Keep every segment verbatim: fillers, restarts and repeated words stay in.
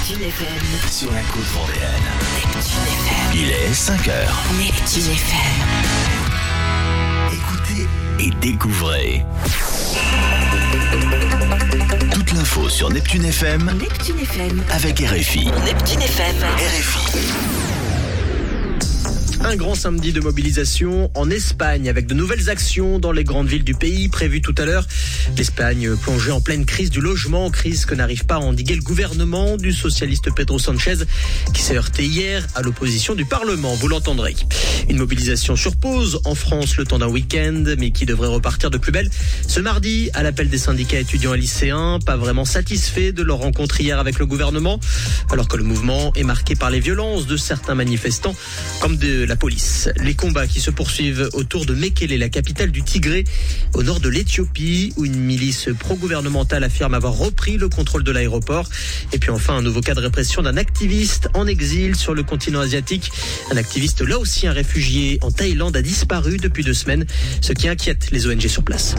Neptune F M. Sur la côte vendéenne. Neptune F M. Il est cinq heures. Neptune F M. Écoutez et découvrez. Toute l'info sur Neptune F M. Neptune F M. Avec R F I. Neptune F M. R F I. Un grand samedi de mobilisation en Espagne avec de nouvelles actions dans les grandes villes du pays prévues tout à l'heure. L'Espagne plongée en pleine crise du logement, crise que n'arrive pas à endiguer le gouvernement du socialiste Pedro Sánchez qui s'est heurté hier à l'opposition du Parlement, vous l'entendrez. Une mobilisation sur pause en France le temps d'un week-end mais qui devrait repartir de plus belle ce mardi à l'appel des syndicats étudiants et lycéens, pas vraiment satisfaits de leur rencontre hier avec le gouvernement alors que le mouvement est marqué par les violences de certains manifestants comme de la police. Les combats qui se poursuivent autour de Mekele, la capitale du Tigré, au nord de l'Éthiopie, où une milice pro-gouvernementale affirme avoir repris le contrôle de l'aéroport. Et puis enfin, un nouveau cas de répression d'un activiste en exil sur le continent asiatique. Un activiste, là aussi un réfugié en Thaïlande, a disparu depuis deux semaines, ce qui inquiète les O N G sur place.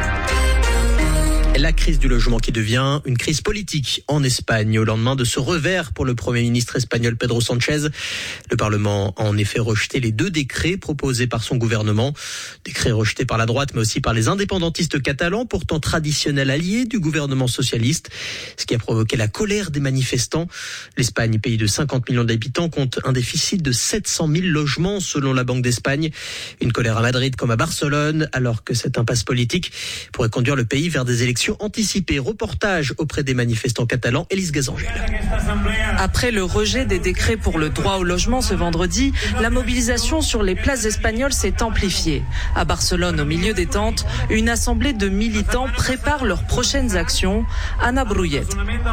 La crise du logement qui devient une crise politique en Espagne au lendemain de ce revers pour le Premier ministre espagnol Pedro Sánchez. Le Parlement a en effet rejeté les deux décrets proposés par son gouvernement. Décrets rejetés par la droite mais aussi par les indépendantistes catalans, pourtant traditionnels alliés du gouvernement socialiste, ce qui a provoqué la colère des manifestants. L'Espagne, pays de cinquante millions d'habitants, compte un déficit de sept cent mille logements selon la Banque d'Espagne. Une colère à Madrid comme à Barcelone, alors que cette impasse politique pourrait conduire le pays vers des élections anticipé. Reportage auprès des manifestants catalans, Élise Gazangel. Après le rejet des décrets pour le droit au logement ce vendredi, la mobilisation sur les places espagnoles s'est amplifiée. À Barcelone, au milieu des tentes, une assemblée de militants prépare leurs prochaines actions. Anna Bruyet.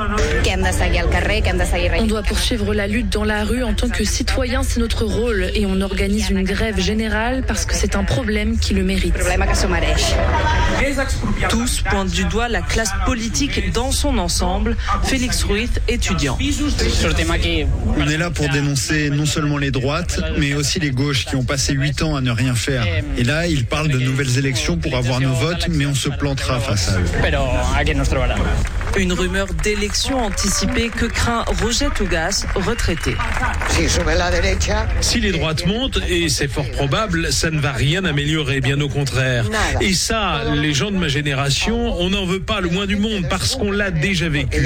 On doit poursuivre la lutte dans la rue en tant que citoyen, c'est notre rôle, et on organise une grève générale parce que c'est un problème qui le mérite. Tous pointent du doigt la classe politique dans son ensemble. Félix Ruiz, étudiant. On est là pour dénoncer non seulement les droites, mais aussi les gauches qui ont passé huit ans à ne rien faire. Et là, ils parlent de nouvelles élections pour avoir nos votes, mais on se plantera face à eux. Une rumeur d'élection anticipée que craint Roger Tugas, retraité. Si les droites montent, et c'est fort probable, ça ne va rien améliorer, bien au contraire. Et ça, les gens de ma génération, on n'en veut pas le moins du monde parce qu'on l'a déjà vécu.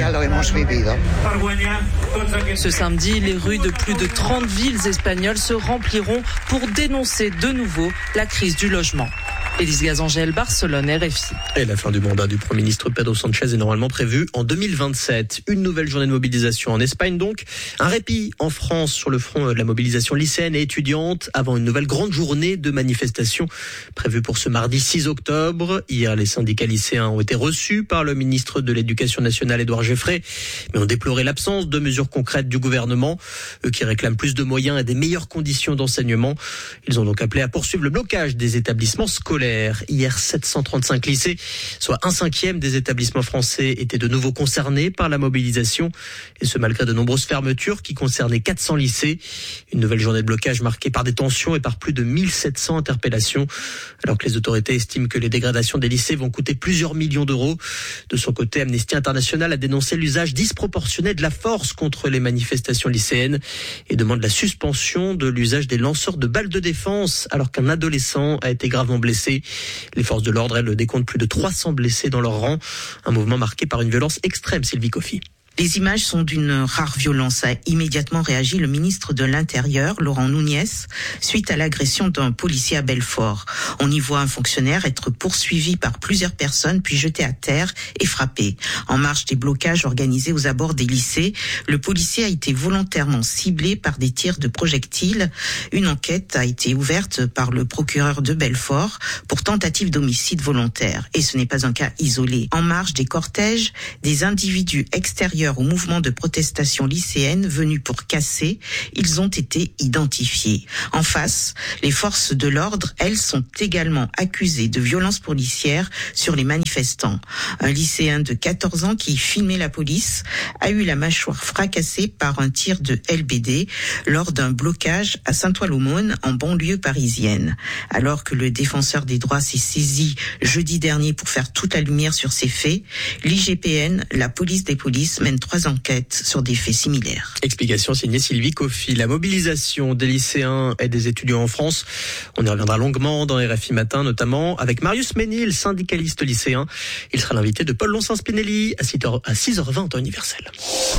Ce samedi, les rues de plus de trente villes espagnoles se rempliront pour dénoncer de nouveau la crise du logement. Élise Gazangel, Barcelone, R F I. Et la fin du mandat du Premier ministre Pedro Sánchez est normalement prévue en deux mille vingt-sept. Une nouvelle journée de mobilisation en Espagne donc. Un répit en France sur le front de la mobilisation lycéenne et étudiante avant une nouvelle grande journée de manifestation prévue pour ce mardi six octobre. Hier, les syndicats lycéens ont été reçus par le ministre de l'Éducation nationale Édouard Geffrey, mais ont déploré l'absence de mesures concrètes du gouvernement, eux qui réclament plus de moyens et des meilleures conditions d'enseignement. Ils ont donc appelé à poursuivre le blocage des établissements scolaires. Hier, sept cent trente-cinq lycées, soit un cinquième des établissements français, étaient de nouveau concernés par la mobilisation. Et ce, malgré de nombreuses fermetures qui concernaient quatre cents lycées. Une nouvelle journée de blocage marquée par des tensions et par plus de mille sept cents interpellations. Alors que les autorités estiment que les dégradations des lycées vont coûter plusieurs millions d'euros. De son côté, Amnesty International a dénoncé l'usage disproportionné de la force contre les manifestations lycéennes et demande la suspension de l'usage des lanceurs de balles de défense alors qu'un adolescent a été gravement blessé. Les forces de l'ordre, elles, décomptent plus de trois cents blessés dans leur rang. Un mouvement marqué par une violence extrême, Sylvie Coffy. Les images sont d'une rare violence, a immédiatement réagi le ministre de l'Intérieur, Laurent Nunez, suite à l'agression d'un policier à Belfort. On y voit un fonctionnaire être poursuivi par plusieurs personnes, puis jeté à terre et frappé. En marge des blocages organisés aux abords des lycées, le policier a été volontairement ciblé par des tirs de projectiles. Une enquête a été ouverte par le procureur de Belfort pour tentative d'homicide volontaire. Et ce n'est pas un cas isolé. En marge des cortèges, des individus extérieurs au mouvement de protestation lycéenne venus pour casser, ils ont été identifiés. En face, les forces de l'ordre, elles, sont également accusées de violences policières sur les manifestants. Un lycéen de quatorze ans qui filmait la police a eu la mâchoire fracassée par un tir de L B D lors d'un blocage à Saint-Ouen-l'Aumône en banlieue parisienne. Alors que le défenseur des droits s'est saisi jeudi dernier pour faire toute la lumière sur ces faits, l'I G P N, la police des polices, mène mène trois enquêtes sur des faits similaires. Explication signée Sylvie Coffy. La mobilisation des lycéens et des étudiants en France, on y reviendra longuement dans R F I Matin, notamment avec Marius Ménil, syndicaliste lycéen. Il sera l'invité de Paul Lonsin-Spinelli à six heures vingt en universel.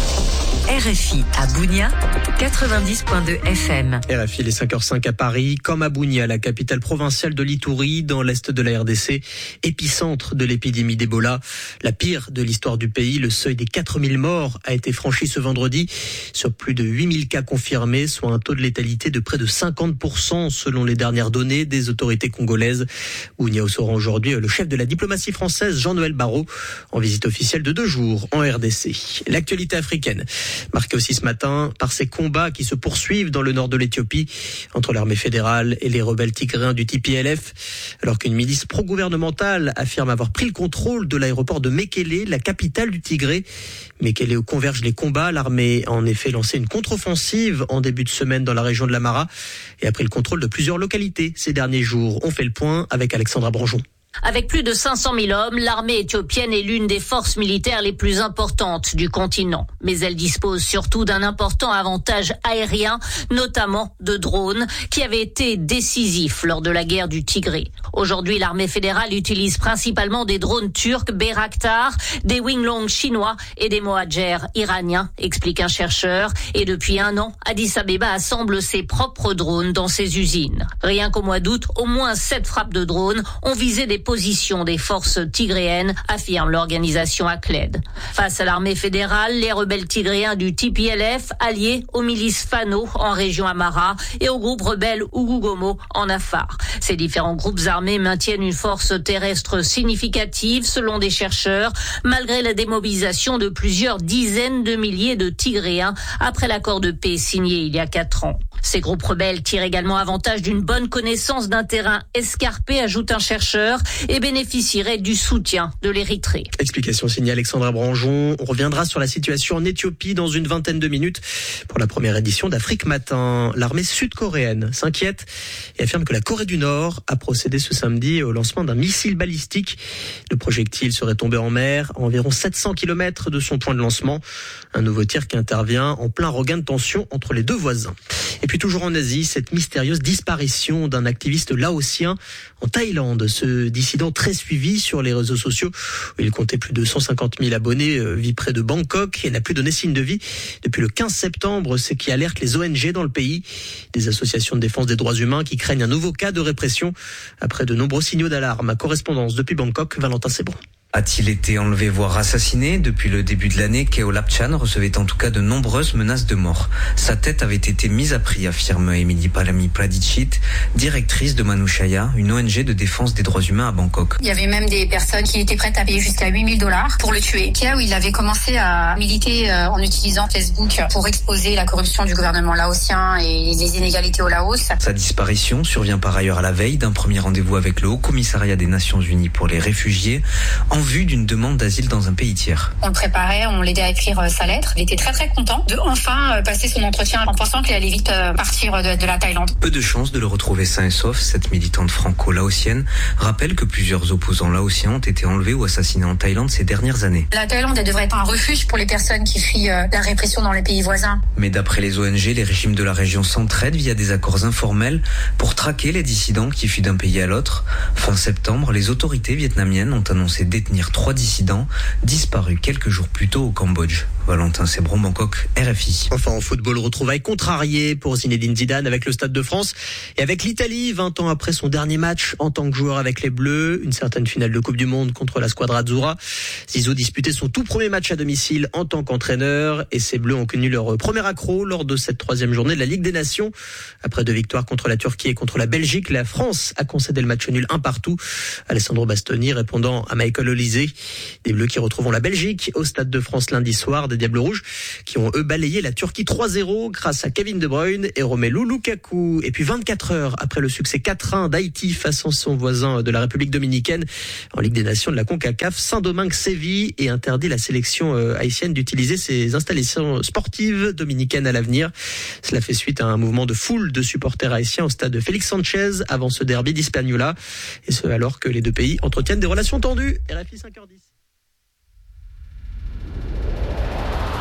R F I à Bounia, quatre-vingt-dix virgule deux F M. R F I, les cinq heures cinq à Paris, comme à Bounia, la capitale provinciale de l'Itourie, dans l'est de la R D C, épicentre de l'épidémie d'Ebola. La pire de l'histoire du pays, le seuil des quatre mille morts a été franchi ce vendredi sur plus de huit mille cas confirmés, soit un taux de létalité de près de cinquante pour cent selon les dernières données des autorités congolaises. Bounia où sera aujourd'hui le chef de la diplomatie française, Jean-Noël Barrot, en visite officielle de deux jours en R D C. L'actualité africaine, marquée aussi ce matin par ces combats qui se poursuivent dans le nord de l'Éthiopie entre l'armée fédérale et les rebelles tigréens du T P L F, alors qu'une milice pro-gouvernementale affirme avoir pris le contrôle de l'aéroport de Mekele, la capitale du Tigré. Mekele où convergent les combats, l'armée a en effet lancé une contre-offensive en début de semaine dans la région de l'Amara et a pris le contrôle de plusieurs localités ces derniers jours. On fait le point avec Alexandra Branjon. Avec plus de cinq cent mille hommes, l'armée éthiopienne est l'une des forces militaires les plus importantes du continent. Mais elle dispose surtout d'un important avantage aérien, notamment de drones, qui avaient été décisifs lors de la guerre du Tigré. Aujourd'hui, l'armée fédérale utilise principalement des drones turcs Bayraktar, des Winglong chinois et des Mohajer iraniens, explique un chercheur. Et depuis un an, Addis Abeba assemble ses propres drones dans ses usines. Rien qu'au mois d'août, au moins sept frappes de drones ont visé des position des forces tigréennes, affirme l'organisation Acled. Face à l'armée fédérale, les rebelles tigréens du T P L F, alliés aux milices Fano en région Amara et au groupe rebelle Ougugomo en Afar. Ces différents groupes armés maintiennent une force terrestre significative selon des chercheurs, malgré la démobilisation de plusieurs dizaines de milliers de Tigréens après l'accord de paix signé il y a quatre ans. Ces groupes rebelles tirent également avantage d'une bonne connaissance d'un terrain escarpé, ajoute un chercheur, et bénéficieraient du soutien de l'Érythrée. Explication signée Alexandra Branjon. On reviendra sur la situation en Éthiopie dans une vingtaine de minutes pour la première édition d'Afrique Matin. L'armée sud-coréenne s'inquiète et affirme que la Corée du Nord a procédé ce samedi au lancement d'un missile balistique. Le projectile serait tombé en mer à environ sept cents kilomètres de son point de lancement. Un nouveau tir qui intervient en plein regain de tension entre les deux voisins. Et puis toujours en Asie, cette mystérieuse disparition d'un activiste laotien en Thaïlande. Ce dissident très suivi sur les réseaux sociaux, où il comptait plus de cent cinquante mille abonnés, vit près de Bangkok et n'a plus donné signe de vie depuis le quinze septembre, ce qui alerte les O N G dans le pays. Des associations de défense des droits humains qui craignent un nouveau cas de répression après de nombreux signaux d'alarme. Correspondance depuis Bangkok, Valentin Sebron. A-t-il été enlevé voire assassiné ? Depuis le début de l'année, Kheo Lapchan recevait en tout cas de nombreuses menaces de mort. Sa tête avait été mise à prix, affirme Emily Palami Pradicit, directrice de Manushaya, une O N G de défense des droits humains à Bangkok. Il y avait même des personnes qui étaient prêtes à payer jusqu'à huit mille dollars pour le tuer. Kheo, il avait commencé à militer en utilisant Facebook pour exposer la corruption du gouvernement laotien et les inégalités au Laos. Sa disparition survient par ailleurs à la veille d'un premier rendez-vous avec le Haut Commissariat des Nations Unies pour les réfugiés, en vue d'une demande d'asile dans un pays tiers. On le préparait, on l'aidait à écrire sa lettre. Il était très très content de enfin passer son entretien en pensant qu'il allait vite partir de, de la Thaïlande. Peu de chances de le retrouver sain et sauf. Cette militante franco-laotienne rappelle que plusieurs opposants laotiens ont été enlevés ou assassinés en Thaïlande ces dernières années. La Thaïlande, elle devrait être un refuge pour les personnes qui fuient la répression dans les pays voisins. Mais d'après les O N G, les régimes de la région s'entraident via des accords informels pour traquer les dissidents qui fuient d'un pays à l'autre. Fin septembre, les autorités vietnamiennes ont annoncé détenir trois dissidents disparus quelques jours plus tôt au Cambodge. Valentin Sebron, Bangkok, R F I. Enfin en football, retrouvailles contrariées pour Zinedine Zidane avec le Stade de France et avec l'Italie, vingt ans après son dernier match en tant que joueur avec les Bleus, une certaine finale de Coupe du Monde contre la Squadra Azzurra. Zizou disputait son tout premier match à domicile en tant qu'entraîneur et ses Bleus ont connu leur premier accroc lors de cette troisième journée de la Ligue des Nations. Après deux victoires contre la Turquie et contre la Belgique, la France a concédé le match nul un partout. Alessandro Bastoni répondant à Michael Olise. Des Bleus qui retrouveront la Belgique au Stade de France lundi soir, des Diables Rouges qui ont eux balayé la Turquie trois zéro grâce à Kevin De Bruyne et Romelu Lukaku. Et puis vingt-quatre heures après le succès quatre un d'Haïti face à son voisin de la République dominicaine en Ligue des Nations de la CONCACAF, Saint-Domingue sévit et interdit la sélection haïtienne d'utiliser ses installations sportives dominicaines à l'avenir. Cela fait suite à un mouvement de foule de supporters haïtiens au stade de Félix Sanchez avant ce derby d'Hispaniola, et ce alors que les deux pays entretiennent des relations tendues. R F I cinq heures dix.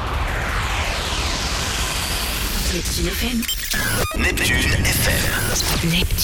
Neptune F M. Neptune F M. Neptune.